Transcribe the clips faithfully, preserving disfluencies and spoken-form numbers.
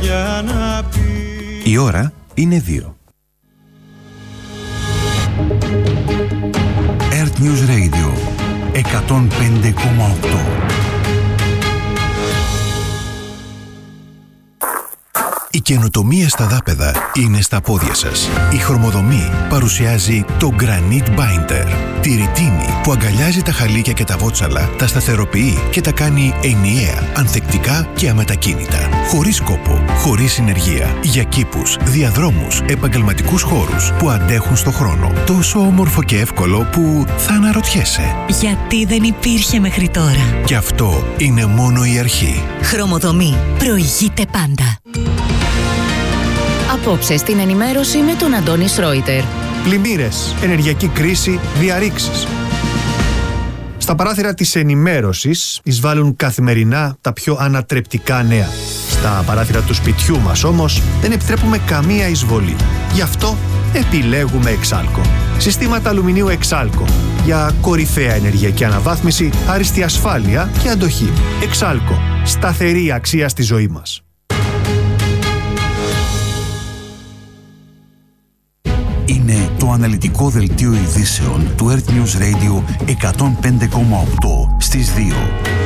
για να πει. Η ώρα είναι δύο. Earth News Radio εκατόν πέντε κόμμα οκτώ. Η καινοτομία στα δάπεδα είναι στα πόδια σας. Η Χρωμοδομή παρουσιάζει το Granite Binder. Τη ρητίνη που αγκαλιάζει τα χαλίκια και τα βότσαλα, τα σταθεροποιεί και τα κάνει ενιαία, ανθεκτικά και αμετακίνητα. Χωρίς κόπο, χωρίς συνεργεία. Για κήπους, διαδρόμους, επαγγελματικούς χώρους που αντέχουν στο χρόνο. Τόσο όμορφο και εύκολο που θα αναρωτιέσαι. Γιατί δεν υπήρχε μέχρι τώρα. Και αυτό είναι μόνο η αρχή. Χρωμοδομή. Προηγείται πάντα. Απόψε στην ενημέρωση με τον Αντώνη Σρόιτερ. Πλημμύρες, ενεργειακή κρίση, διαρρήξεις. Στα παράθυρα της ενημέρωσης εισβάλλουν καθημερινά τα πιο ανατρεπτικά νέα. Στα παράθυρα του σπιτιού μας όμως δεν επιτρέπουμε καμία εισβολή. Γι' αυτό επιλέγουμε Εξάλκο. Συστήματα αλουμινίου Εξάλκο. Για κορυφαία ενεργειακή αναβάθμιση, άριστη ασφάλεια και αντοχή. Εξάλκο. Σταθερή αξία στη ζωή μας. Είναι το αναλυτικό δελτίο ειδήσεων του Earth News Radio εκατόν πέντε κόμμα οκτώ στις δύο.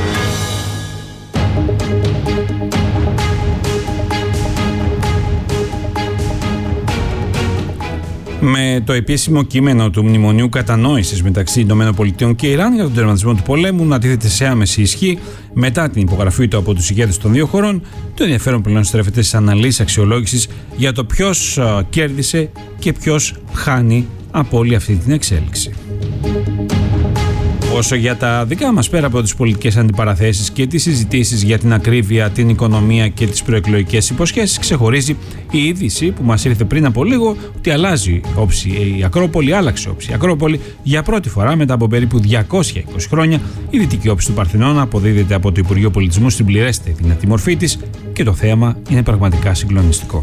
Με το επίσημο κείμενο του Μνημονίου Κατανόησης μεταξύ ΗΠΑ και Ιράν για τον τερματισμό του πολέμου να τίθεται σε άμεση ισχύ μετά την υπογραφή του από τους ηγέτες των δύο χωρών, το ενδιαφέρον πλέον στρέφεται στις αναλύσεις αξιολόγησης για το ποιος κέρδισε και ποιος χάνει από όλη αυτή την εξέλιξη. Όσο για τα δικά μας, πέρα από τις πολιτικές αντιπαραθέσεις και τις συζητήσεις για την ακρίβεια, την οικονομία και τις προεκλογικές υποσχέσεις, ξεχωρίζει η είδηση που μας ήρθε πριν από λίγο ότι αλλάζει όψη η Ακρόπολη, άλλαξε όψη η Ακρόπολη για πρώτη φορά μετά από περίπου διακόσια είκοσι χρόνια. Η δυτική όψη του Παρθενώνα αποδίδεται από το Υπουργείο Πολιτισμού στην πληρέστερη δυνατή μορφή της και το θέαμα είναι πραγματικά συγκλονιστικό.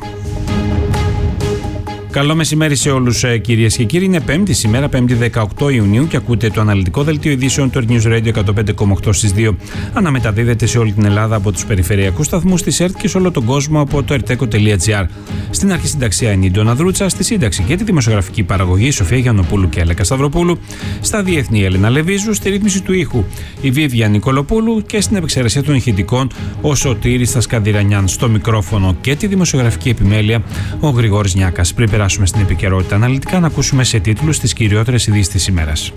Καλό μεσημέρι σε όλους, κυρίες και κύριοι. Είναι Πέμπτη σήμερα, Πέμπτη δεκαοκτώ Ιουνίου, και ακούτε το αναλυτικό δελτίο ειδήσεων του Earth News Radio εκατόν πέντε κόμμα οκτώ στις δύο. Αναμεταδίδεται σε όλη την Ελλάδα από τους περιφερειακούς σταθμούς της ΕΡΤ και σε όλο τον κόσμο από το ερτέκο τελεία τζι άρ. Στην αρχή συνταξία είναι η Ντόνα Δρούτσα, στη σύνταξη και τη δημοσιογραφική παραγωγή Σοφία Γιαννοπούλου και Έλεκα Σταυροπούλου, στα διεθνή Έλενα Λεβίζου, στη ρύθμιση του ήχου η Βίβια Νικολοπούλου και στην επεξεργασία των ηχητικών ο Σωτήρης Στασκανδυρανιάν, στο μικρόφωνο και τη δημοσιογραφική επιμέλεια ο Γρηγόρης Νιάκας. Πριν περάσουμε στην επικαιρότητα αναλυτικά, να ακούσουμε σε τίτλους τις κυριότερες ειδήσεις της ημέρας.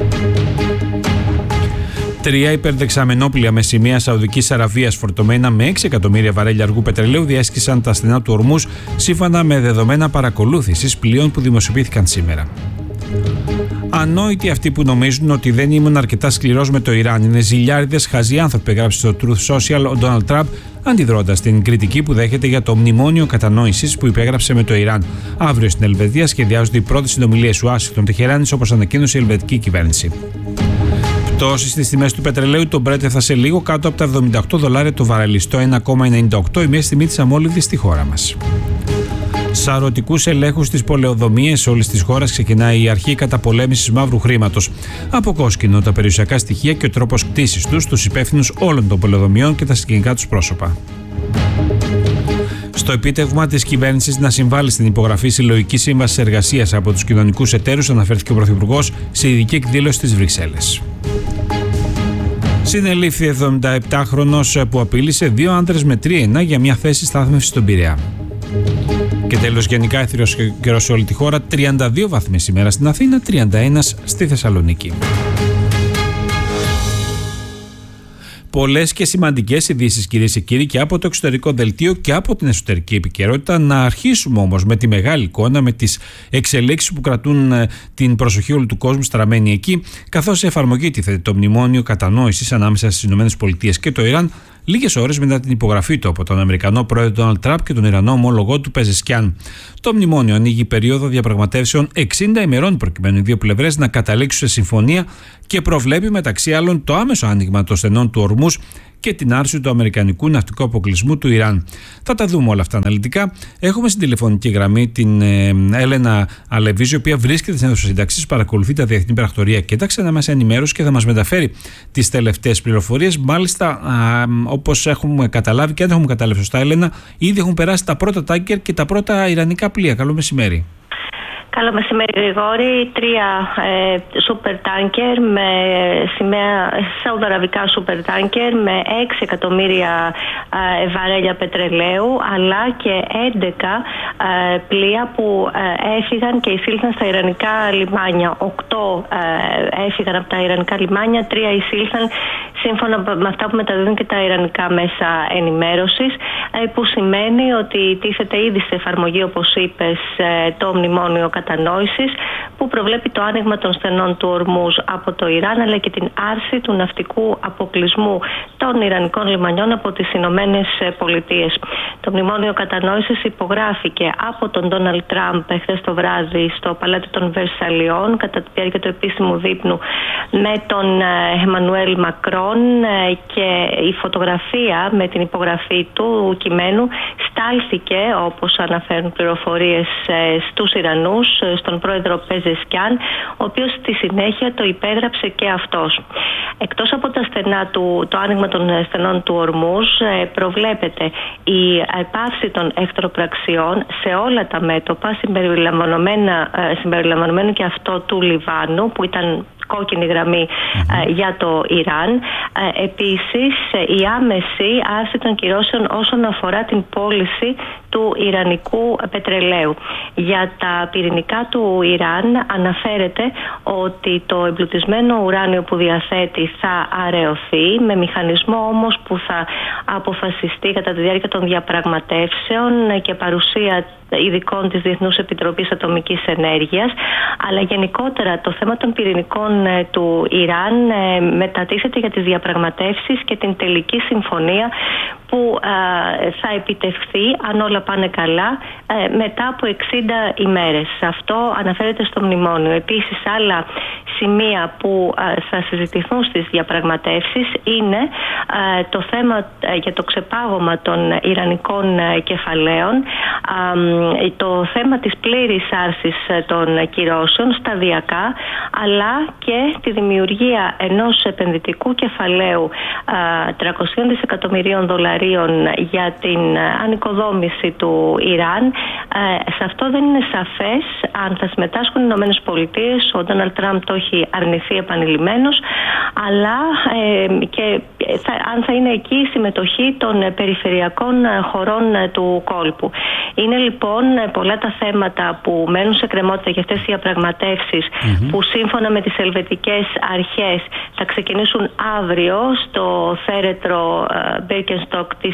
Τρία υπερδεξαμενόπλια με σημαία Σαουδικής Αραβίας φορτωμένα με έξι εκατομμύρια βαρέλια αργού πετρελαίου διέσχισαν τα στενά του Ορμούζ, σύμφωνα με δεδομένα παρακολούθησης πλοίων που δημοσιοποιήθηκαν σήμερα. Ανόητοι αυτοί που νομίζουν ότι δεν ήμουν αρκετά σκληρός με το Ιράν. Είναι ζηλιάριδες χαζοί άνθρωποι, έγραψε στο Truth Social ο Ντόναλντ Τραμπ, αντιδρώντας την κριτική που δέχεται για το μνημόνιο κατανόησης που υπέγραψε με το Ιράν. Αύριο στην Ελβετία σχεδιάζονται οι πρώτες συνομιλίες Ουάσιγκτον Τεχεράνης, όπως ανακοίνωσε η ελβετική κυβέρνηση. Πτώση στις τιμές του πετρελαίου, το Brent έφτασε λίγο κάτω από τα εβδομήντα οκτώ δολάρια το βαρέλι, στο ένα κόμμα ενενήντα οκτώ, η μέση τιμή της αμόλυβδης στη χώρα μας. Σαρωτικούς ελέγχους στις πολεοδομίες όλης της χώρας ξεκινάει η αρχή καταπολέμησης μαύρου χρήματος. Αποκόσκινο τα περιουσιακά στοιχεία και ο τρόπος κτήσης τους στους υπεύθυνους όλων των πολεοδομιών και τα συγγενικά τους πρόσωπα. Στο επίτευγμα της κυβέρνησης να συμβάλλει στην υπογραφή συλλογικής σύμβασης εργασίας από τους κοινωνικούς εταίρους, αναφέρθηκε ο Πρωθυπουργός σε ειδική εκδήλωση στις Βρυξέλλες. Συνελήφθη εβδομηνταεπτάχρονος που απείλησε δύο άντρες με τρίαινα για μια θέση στάθμευσης στον Πειραιά. Και τέλος, γενικά έθριος καιρός σε όλη τη χώρα, τριάντα δύο βαθμοί σήμερα στην Αθήνα, τριάντα ένα στη Θεσσαλονίκη. Πολλές και σημαντικές ειδήσεις, κυρίες και κύριοι, και από το εξωτερικό δελτίο και από την εσωτερική επικαιρότητα. Να αρχίσουμε όμως με τη μεγάλη εικόνα, με τις εξελίξεις που κρατούν την προσοχή όλου του κόσμου στραμμένη εκεί, καθώς σε εφαρμογή τίθεται το μνημόνιο κατανόησης ανάμεσα στις ΗΠΑ και το Ιράν, λίγες ώρες μετά την υπογραφή του από τον Αμερικανό πρόεδρο Ντόναλντ Τραμπ και τον Ιρανό ομόλογό του Πεζεσκιάν. Το μνημόνιο ανοίγει περίοδο διαπραγματεύσεων εξήντα ημερών προκειμένου οι δύο πλευρές να καταλήξουν σε συμφωνία και προβλέπει μεταξύ άλλων το άμεσο άνοιγμα των στενών του Ορμούζ και την άρση του αμερικανικού ναυτικού αποκλεισμού του Ιράν. Θα τα δούμε όλα αυτά αναλυτικά. Έχουμε στην τηλεφωνική γραμμή την ε, Έλενα Αλεβίζη, η οποία βρίσκεται στην αίθουσα σύνταξης, παρακολουθεί τα διεθνή πρακτορία και τα ξένα μέσα ενημέρωση και θα μας μεταφέρει τις τελευταίες πληροφορίες. Μάλιστα, όπως έχουμε καταλάβει και αν δεν έχουμε καταλάβει σωστά, Έλενα, ήδη έχουν περάσει τα πρώτα τάγκερ και τα πρώτα ιρανικά πλοία. Καλό μεσημέρι. Καλό μεσημέρι, Γρηγόρη. Τρία ε, σούπερ τάνκερ με σημαία, σαουδαραβικά σούπερ τάνκερ με έξι εκατομμύρια ε, βαρέλια πετρελαίου, αλλά και έντεκα ε, πλοία που ε, έφυγαν και εισήλθαν στα ιρανικά λιμάνια. Οκτώ ε, έφυγαν από τα ιρανικά λιμάνια, τρία εισήλθαν σύμφωνα με αυτά που μεταδίδουν και τα ιρανικά μέσα ενημέρωσης, ε, που σημαίνει ότι τίθεται ήδη σε εφαρμογή, όπως είπες, ε, το μνημόνιο κατανόησης που προβλέπει το άνοιγμα των στενών του Ορμούζ από το Ιράν, αλλά και την άρση του ναυτικού αποκλεισμού των ιρανικών λιμανιών από τις Ηνωμένες Πολιτείες. Το μνημόνιο κατανόησης υπογράφηκε από τον Ντόναλντ Τραμπ χθες το βράδυ στο Παλάτι των Βερσαλιών κατά τη διάρκεια του επίσημου δείπνου με τον Εμμανουέλ Μακρόν, και η φωτογραφία με την υπογραφή του κειμένου στάλθηκε, όπως αναφέρουν πληροφορίες, στους Ιρανούς, στον πρόεδρο Πεζεσκιάν, ο οποίος στη συνέχεια το υπέγραψε και αυτός. Εκτός από τα στενά του, το άνοιγμα των στενών του Ορμούζ, προβλέπεται η πάυση των εχθροπραξιών σε όλα τα μέτωπα, συμπεριλαμβανομένου και αυτό του Λιβάνου, που ήταν κόκκινη γραμμή mm-hmm. ε, για το Ιράν. Ε, επίσης, η άμεση άρση των κυρώσεων όσον αφορά την πώληση του ιρανικού πετρελαίου. Για τα πυρηνικά του Ιράν αναφέρεται ότι το εμπλουτισμένο ουράνιο που διαθέτει θα αραιωθεί, με μηχανισμό όμως που θα αποφασιστεί κατά τη διάρκεια των διαπραγματεύσεων και παρουσία ειδικών της Διεθνούς Επιτροπής Ατομικής Ενέργειας, αλλά γενικότερα το θέμα των πυρηνικών του Ιράν μετατίθεται για τις διαπραγματεύσεις και την τελική συμφωνία που θα επιτευχθεί, αν όλα πάνε καλά, μετά από εξήντα ημέρες. Αυτό αναφέρεται στο μνημόνιο. Επίσης, άλλα σημεία που θα συζητηθούν στις διαπραγματεύσεις είναι το θέμα για το ξεπάγωμα των ιρανικών κεφαλαίων, το θέμα της πλήρης άρσης των κυρώσεων σταδιακά, αλλά και τη δημιουργία ενός επενδυτικού κεφαλαίου τριακόσια δισεκατομμυρίων δολαρίων για την ανοικοδόμηση του Ιράν. Σε αυτό δεν είναι σαφές αν θα συμμετάσχουν οι Ηνωμένες Πολιτείες. Ο Ντόναλντ Τραμπ το έχει αρνηθεί επανειλημμένως, αλλά ε, και θα, αν θα είναι εκεί η συμμετοχή των περιφερειακών χωρών του κόλπου. Είναι λοιπόν πολλά τα θέματα που μένουν σε κρεμότητα για αυτές τις διαπραγματεύσεις, mm-hmm. που σύμφωνα με τις ελβετικές αρχές θα ξεκινήσουν αύριο στο θέρετρο Birkenstock της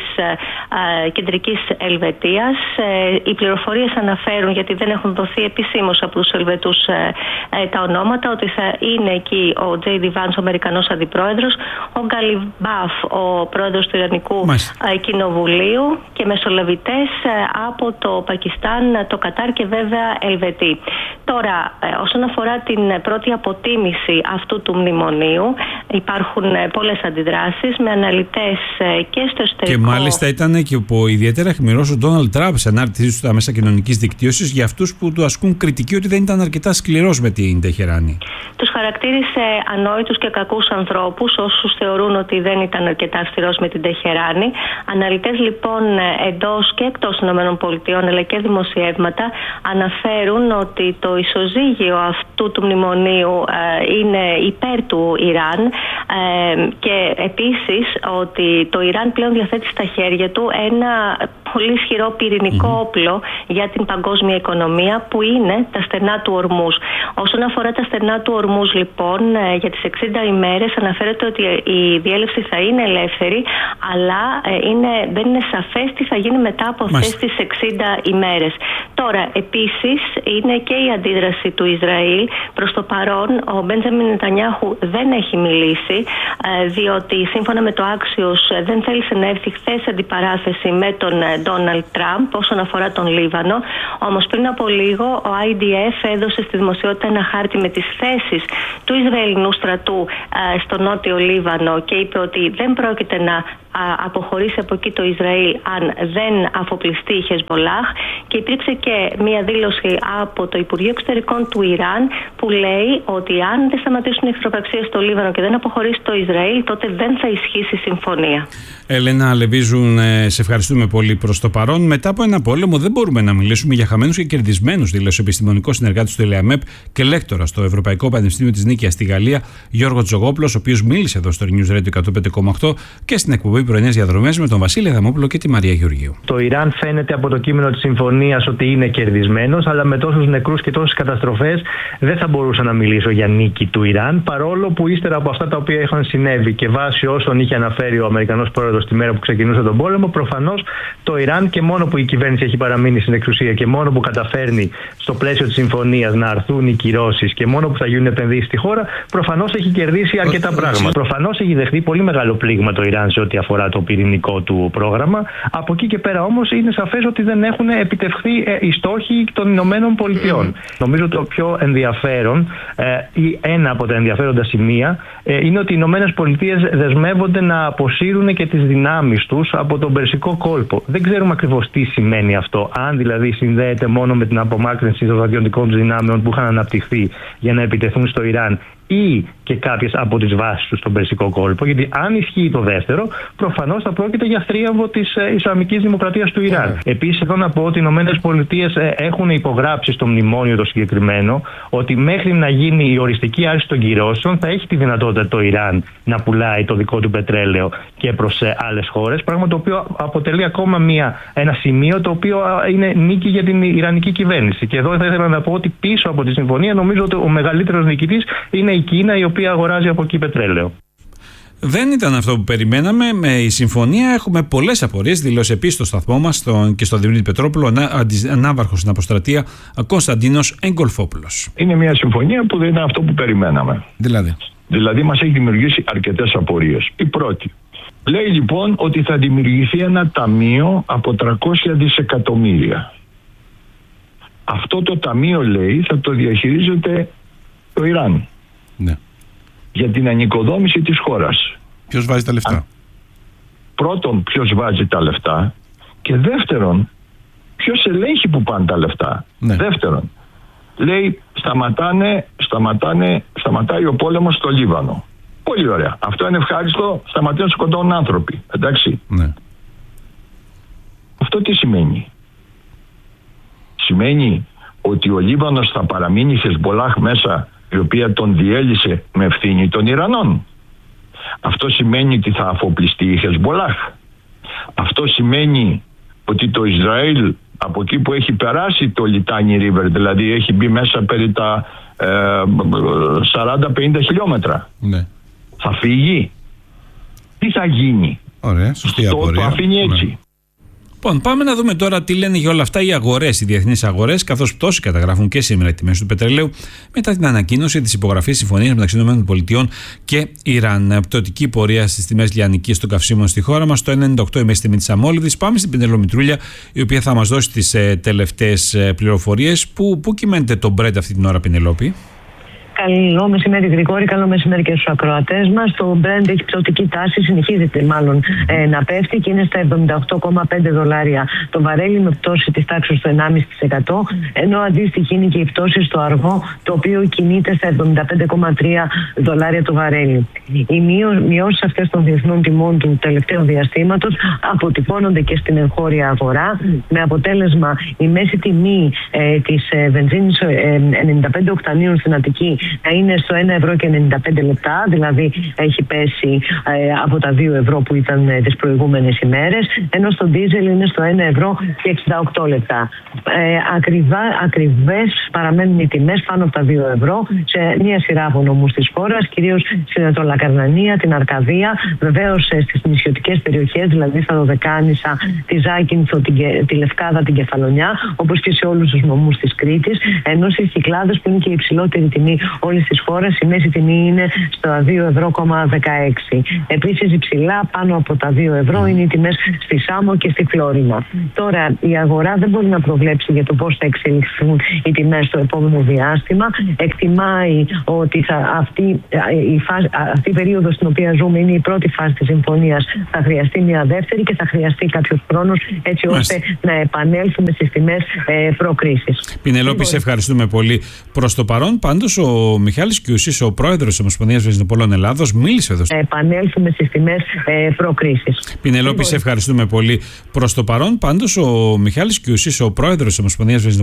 uh, κεντρικής Ελβετίας. Uh, οι πληροφορίες αναφέρουν, γιατί δεν έχουν δοθεί επισήμως από τους Ελβετούς uh, uh, τα ονόματα, ότι θα είναι εκεί ο Τζέι Ντι Βάνς, ο Αμερικανός Αντιπρόεδρος, ο Γκαλιμπάφ, ο πρόεδρος του Ιρανικού uh, Κοινοβουλίου, και μεσολαβητές uh, από το Πακιστάν, το Κατάρ και βέβαια Ελβετοί. Τώρα, uh, όσον αφορά την πρώτη αποτίμηση αυτού του μνημονίου, υπάρχουν uh, πολλές αντιδράσεις με αναλυτές uh, και στο εσωτερικό. Και μάλιστα ήταν και ο ιδιαίτερα αιχμηρός ο Ντόναλντ Τραμπ σε ανάρτησή του στα μέσα κοινωνικής δικτύωσης για αυτούς που του ασκούν κριτική ότι δεν ήταν αρκετά σκληρός με την Τεχεράνη. Τους χαρακτήρισε ανόητους και κακούς ανθρώπους όσους θεωρούν ότι δεν ήταν αρκετά σκληρός με την Τεχεράνη. Αναλυτές λοιπόν εντός και εκτός ΗΠΑ, αλλά και δημοσιεύματα, αναφέρουν ότι το ισοζύγιο αυτού του μνημονίου ε, είναι υπέρ του Ιράν, ε, και επίσης ότι το Ιράν πλέον διαθέτει στα χέρια του ένα πολύ ισχυρό πυρηνικό mm-hmm. όπλο για την παγκόσμια οικονομία, που είναι τα στενά του Ορμούζ. Όσον αφορά τα στενά του Ορμούζ λοιπόν, για τις εξήντα ημέρες αναφέρεται ότι η διέλευση θα είναι ελεύθερη, αλλά είναι, δεν είναι σαφές τι θα γίνει μετά από αυτές τις εξήντα ημέρες. Τώρα, επίσης, είναι και η αντίδραση του Ισραήλ. Προς το παρόν, ο Μπέντζαμιν Νετανιάχου δεν έχει μιλήσει, διότι σύμφωνα με το Axios δεν θέλησε να έρθει χθες σε αντιπαράθεση με τον Ντόναλντ Τραμπ όσον αφορά τον Λίβανο. Όμως πριν από λίγο ο άι ντι εφ έδωσε στη δημοσιότητα ένα χάρτη με τις θέσεις του Ισραηλινού στρατού στο νότιο Λίβανο και είπε ότι δεν πρόκειται να αποχωρήσει από εκεί το Ισραήλ αν δεν αφοπλιστεί η Χεσμολάχ, και υπήρξε και μία δήλωση από το Υπουργείο Εξωτερικών του Ιράν που λέει ότι αν δεν σταματήσουν οι εχθροπραξίες στο Λίβανο και δεν αποχωρήσει το Ισραήλ, τότε δεν θα ισχύσει η συμφωνία. Έλενα Λεβίζουν, σε ευχαριστούμε πολύ προς το παρόν. Μετά από ένα πόλεμο δεν μπορούμε να μιλήσουμε για χαμένους και κερδισμένους, δήλωσε ο επιστημονικός συνεργάτης του ΕΛΕΑΜΕΠ και λέκτορα στο Ευρωπαϊκό Πανεπιστήμιο της Νίκαιας στη Γαλλία, Γιώργο Τζογόπουλος, ο οποίος μίλησε εδώ στο News Radio εκατόν πέντε κόμμα οκτώ και στην εκπομπή Πρωινές Διαδρομές με τον Βασίλη Αδαμόπουλο και τη Μαρία Γεωργίου. Το Ιράν φαίνεται από το κείμενο της συμφωνίας ότι είναι κερδισμένος, αλλά με τόσους νεκρούς και τόσες καταστροφές δεν θα μπορούσα να μιλήσω για νίκη του Ιράν, παρόλο που ύστερα από αυτά τα οποία είχαν συνέβη και βάσει όσων είχε αναφέρει ο Αμερικανός πρόεδρος τη μέρα που ξεκινούσε τον πόλεμο, προφανώς το Ιράν, και μόνο που η κυβέρνηση έχει παραμείνει στην εξουσία και μόνο που καταφέρνει στο πλαίσιο της συμφωνίας να αρθούν οι κυρώσεις και μόνο που θα γίνουν επενδύσεις στη χώρα, προφανώς έχει κερδίσει αρκετά πράγματα. Προφανώς έχει δεχτεί πολύ μεγάλο πλήγμα το Ιράν σε ό,τι αφορά το πυρηνικό του πρόγραμμα. Από εκεί και πέρα όμως είναι σαφές ότι δεν έχουν επιτευχθεί οι στόχοι των Ηνωμένων Πολιτειών. Mm. Νομίζω το πιο ενδιαφέρον ή ένα από τα ενδιαφέροντα σημεία είναι ότι οι Ηνωμένες Πολιτείες δεσμεύονται να αποσύρουν και τις δυνάμεις τους από τον Περσικό κόλπο. Δεν ξέρουμε ακριβώς τι σημαίνει αυτό. Αν δηλαδή συνδέεται μόνο με την απομάκρυνση των στρατιωτικών δυνάμεων που είχαν αναπτυχθεί για να επιτεθούν στο Ιράν, ή και κάποιες από τις βάσεις του στον Περσικό κόλπο, γιατί αν ισχύει το δεύτερο, προφανώς θα πρόκειται για θρίαμβο της ε, Ισλαμικής Δημοκρατίας του Ιράν. Yeah. Επίσης, εδώ να πω ότι οι Ηνωμένες Πολιτείες ε, έχουν υπογράψει στο μνημόνιο το συγκεκριμένο ότι μέχρι να γίνει η οριστική άρση των κυρώσεων θα έχει τη δυνατότητα το Ιράν να πουλάει το δικό του πετρέλαιο και προς ε, άλλες χώρες, πράγμα το οποίο αποτελεί ακόμα μια, ένα σημείο το οποίο είναι νίκη για την Ιρανική κυβέρνηση. Και εδώ θα ήθελα να πω ότι πίσω από τη συμφωνία νομίζω ότι ο μεγαλύτερος νικητής είναι η Κίνα, η οποία αγοράζει από εκεί πετρέλαιο. Δεν ήταν αυτό που περιμέναμε. Με η συμφωνία έχουμε πολλές απορίες, δηλώσει επίσης στο σταθμό μας στο, και στον Δημήτρη Πετρόπουλο, ανάβαρχος στην αποστρατεία Κωνσταντίνος Εγκολφόπουλος. Είναι μια συμφωνία που δεν είναι αυτό που περιμέναμε. Δηλαδή, δηλαδή μας έχει δημιουργήσει αρκετές απορίες. Η πρώτη λέει λοιπόν ότι θα δημιουργηθεί ένα ταμείο από τριακόσια δισεκατομμύρια. Αυτό το ταμείο, λέει, θα το διαχειρίζεται το Ιράν. Ναι. Για την ανοικοδόμηση της χώρας. Ποιος βάζει τα λεφτά? Α, πρώτον, ποιος βάζει τα λεφτά, και δεύτερον, ποιος ελέγχει που πάνε τα λεφτά. Ναι. Δεύτερον, λέει σταματάνε, σταματάνε, σταματάει ο πόλεμος στο Λίβανο. Πολύ ωραία. Αυτό είναι ευχάριστο, σταματάνε να σκοτώνουν άνθρωποι. Εντάξει. Ναι. Αυτό τι σημαίνει? Σημαίνει ότι ο Λίβανος θα παραμείνει η Χεσμολάχ μέσα, η οποία τον διέλυσε με ευθύνη των Ιρανών. Αυτό σημαίνει ότι θα αφοπλιστεί η Χεσμολάχ. Αυτό σημαίνει ότι το Ισραήλ από εκεί που έχει περάσει το Λιτάνι Ρίβερ, δηλαδή έχει μπει μέσα περί τα ε, σαράντα πενήντα χιλιόμετρα, ναι, θα φύγει? Τι θα γίνει? Ωραία, σωστή το, απορία. Το αφήνει έτσι. Ναι. Λοιπόν, πάμε να δούμε τώρα τι λένε για όλα αυτά οι αγορές, οι διεθνείς αγορές, καθώς πτώση καταγράφουν και σήμερα οι τιμές του πετρελαίου μετά την ανακοίνωση της υπογραφής συμφωνίας μεταξύ ΗΠΑ και Ιράν. Πτωτική πορεία στις τιμές λιανικής των καυσίμων στη χώρα μας, το ένα ενενήντα οκτώ η μέση τιμή της αμόλυβδης. Πάμε στην Πενέλο Μητρούλια, η οποία θα μας δώσει τις ε, τελευταίες ε, πληροφορίες. Πού, πού κυμαίνεται το Brent αυτή την ώρα, Πενελόπη? Καλό μεσημέρι, Γρηγόρη. Καλό μεσημέρι και στους ακροατές μας. Το Brent έχει πτωτική τάση, συνεχίζεται μάλλον ε, να πέφτει και είναι στα εβδομήντα οκτώ κόμμα πέντε δολάρια το βαρέλι, με πτώση της τάξης του ενάμιση τοις εκατό, ενώ αντίστοιχη είναι και η πτώση στο αργό, το οποίο κινείται στα εβδομήντα πέντε κόμμα τρία δολάρια το βαρέλι. Οι μειώσεις αυτές των διεθνών τιμών του τελευταίου διαστήματος αποτυπώνονται και στην εγχώρια αγορά, με αποτέλεσμα η μέση τιμή ε, της ε, βενζίνης ε, ενενήντα πέντε οκτανίων στην Αττική να είναι στο ένα ευρώ και ενενήντα πέντε λεπτά, δηλαδή έχει πέσει ε, από τα δύο ευρώ που ήταν ε, τις προηγούμενες ημέρες, ενώ στο ντίζελ είναι στο ένα ευρώ και εξήντα οκτώ λεπτά. Ε, ακριβά, ακριβές παραμένουν οι τιμές πάνω από τα δύο ευρώ σε μια σειρά από νομούς της χώρας, κυρίως στην Ανατολακαρνανία, την Αρκαδία, βεβαίως ε, στις νησιωτικές περιοχές, δηλαδή στα Δωδεκάνησα, τη Ζάκυνθο, την, τη Λευκάδα, την Κεφαλονιά, όπως και σε όλους τους νομούς της Κρήτης, ενώ στις Κυκλάδες που είναι και η υψηλότερη τιμή όλης της χώρας, η μέση τιμή είναι στα δύο ευρώ κόμμα δεκαέξι. Επίσης υψηλά πάνω από τα δύο ευρώ είναι οι τιμές στη Σάμο και στη Φλόρινα. Τώρα η αγορά δεν μπορεί να προβλέψει για το πώς θα εξελιχθούν οι τιμές στο επόμενο διάστημα. Εκτιμάει ότι θα, αυτή, η φάση, αυτή η περίοδος στην οποία ζούμε είναι η πρώτη φάση της συμφωνίας. Θα χρειαστεί μια δεύτερη και θα χρειαστεί κάποιος χρόνος έτσι ώστε Μάλιστα. να επανέλθουμε στις τιμές ε, προκρίσης. Πινελόπη, σε ευχαριστούμε πολύ. Προς το παρόν, πάντως, ο Μιχάλης Κιούσης, ο πρόεδρος της Ομοσπονδίας Βενζινοπόλων Ελλάδος, μίλησε εδώ. Επανέλθουμε στις τιμές ε, προκρίσης. Πινελόπη, σε ευχαριστούμε πολύ. Προς το παρόν, πάντως, ο Μιχάλης Κιούσης, ο πρόεδρος της Ομοσπονδίας